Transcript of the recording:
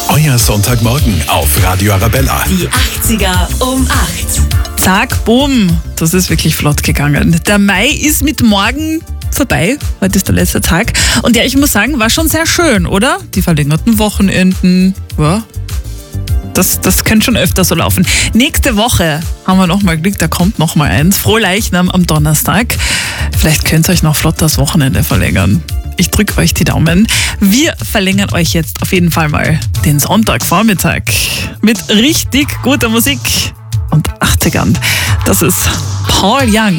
Euer Sonntagmorgen auf Radio Arabella. Die 80er um 8. Zack, boom, das ist wirklich flott gegangen. Der Mai ist mit morgen vorbei. Heute ist der letzte Tag. Und ja, ich muss sagen, war schon sehr schön, oder? Die verlängerten Wochenenden, ja. Das könnte schon öfter so laufen. Nächste Woche haben wir nochmal Glück, da kommt nochmal eins. Frohleichnam am Donnerstag. Vielleicht könnt ihr euch noch flott das Wochenende verlängern. Ich drücke euch die Daumen. Wir verlängern euch jetzt auf jeden Fall mal den Sonntagvormittag mit richtig guter Musik und 80ern. Das ist Paul Young.